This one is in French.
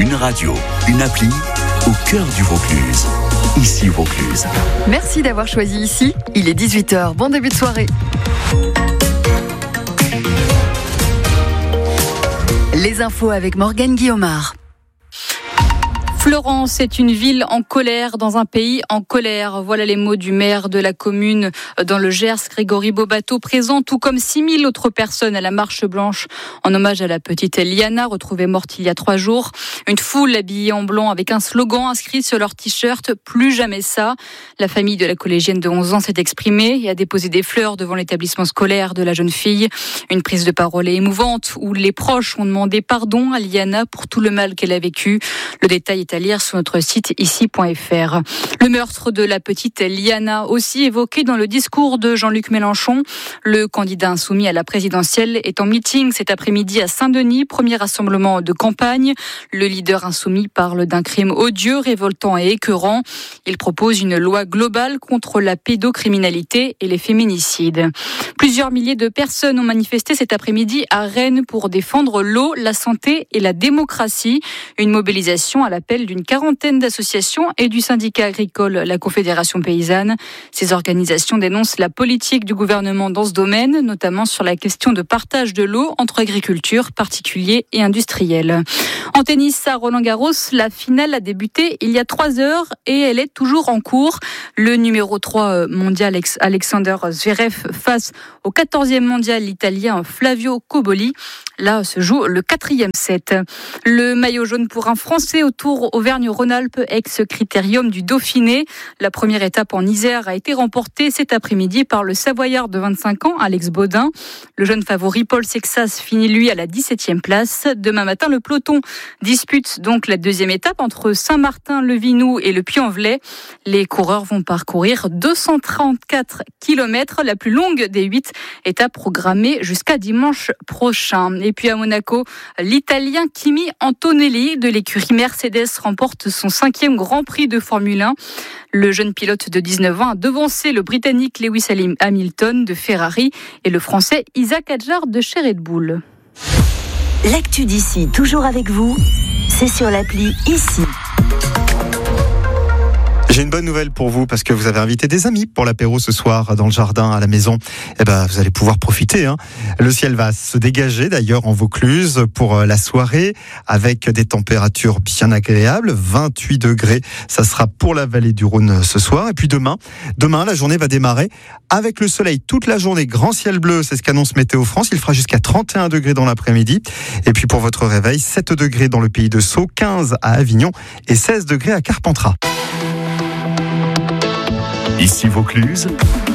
Une radio, une appli au cœur du Vaucluse. Ici Vaucluse. Merci d'avoir choisi ici. Il est 18h. Bon début de soirée. Les infos avec Morgane Guillaumard. Florence est une ville en colère dans un pays en colère. Voilà les mots du maire de la commune dans le Gers, Grégory Bobato, présent tout comme 6000 autres personnes à la marche blanche en hommage à la petite Liana, retrouvée morte il y a 3 jours. Une foule habillée en blanc avec un slogan inscrit sur leur t-shirt « Plus jamais ça ». La famille de la collégienne de 11 ans s'est exprimée et a déposé des fleurs devant l'établissement scolaire de la jeune fille. Une prise de parole émouvante où les proches ont demandé pardon à Liana pour tout le mal qu'elle a vécu. Le détail est à lire sur notre site ici.fr. Le meurtre de la petite Liana, aussi évoqué dans le discours de Jean-Luc Mélenchon. Le candidat insoumis à la présidentielle est en meeting cet après-midi à Saint-Denis, premier rassemblement de campagne. Le leader insoumis parle d'un crime odieux, révoltant et écœurant. Il propose une loi globale contre la pédocriminalité et les féminicides. Plusieurs milliers de personnes ont manifesté cet après-midi à Rennes pour défendre l'eau, la santé et la démocratie. Une mobilisation à l'appel d'une quarantaine d'associations et du syndicat agricole, la Confédération paysanne. Ces organisations dénoncent la politique du gouvernement dans ce domaine, notamment sur la question de partage de l'eau entre agriculture, particuliers et industriels. En tennis, à Roland-Garros, la finale a débuté il y a 3 heures et elle est toujours en cours. Le numéro 3 mondial Alexander Zverev face au 14e mondial italien Flavio Cobolli. Là se joue le 4e set. Le maillot jaune pour un Français au Tour Auvergne-Rhône-Alpes, ex-critérium du Dauphiné. La première étape en Isère a été remportée cet après-midi par le Savoyard de 25 ans, Alex Baudin. Le jeune favori Paul Sexas finit lui à la 17e place. Demain matin, le peloton dispute donc la 2e étape entre Saint-Martin-le-Vinou et le Puy-en-Velay. Les coureurs vont parcourir 234 km, la plus longue des 8 étapes programmées jusqu'à dimanche prochain. Et puis à Monaco, l'Italien Kimi Antonelli de l'écurie Mercedes remporte son 5e Grand Prix de Formule 1. Le jeune pilote de 19 ans a devancé le Britannique Lewis Hamilton de Ferrari et le Français Isaac Hadjar de chez Red Bull. L'actu d'ici, toujours avec vous, c'est sur l'appli Ici. J'ai une bonne nouvelle pour vous parce que vous avez invité des amis pour l'apéro ce soir dans le jardin à la maison. Vous allez pouvoir profiter. Le ciel va se dégager d'ailleurs en Vaucluse pour la soirée avec des températures bien agréables. 28 degrés, ça sera pour la vallée du Rhône ce soir. Et puis demain, la journée va démarrer avec le soleil toute la journée. Grand ciel bleu, c'est ce qu'annonce Météo France. Il fera jusqu'à 31 degrés dans l'après-midi. Et puis pour votre réveil, 7 degrés dans le pays de Sceaux, 15 à Avignon et 16 degrés à Carpentras. Ici Vaucluse,